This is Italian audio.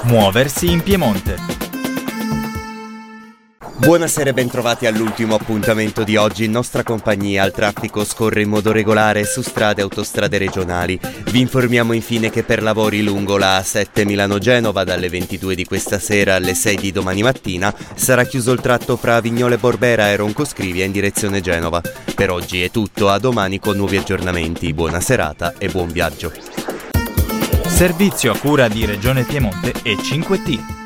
Muoversi in Piemonte. Buonasera e bentrovati all'ultimo appuntamento di oggi. In nostra compagnia il traffico scorre in modo regolare su strade e autostrade regionali. Vi informiamo infine che per lavori lungo la A7 Milano-Genova dalle 22 di questa sera alle 6 di domani mattina sarà chiuso il tratto fra Vignole Borbera e Roncoscrivia in direzione Genova. Per oggi è tutto, a domani con nuovi aggiornamenti. Buona serata e buon viaggio. Servizio a cura di Regione Piemonte e 5T.